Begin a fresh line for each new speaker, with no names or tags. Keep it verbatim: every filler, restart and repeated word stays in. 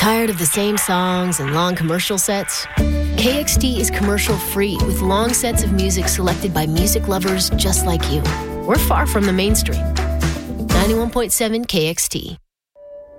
Tired of the same songs and long commercial sets? K X T is commercial-free with long sets of music selected by music lovers just like you. We're far from the mainstream. ninety-one point seven K X T.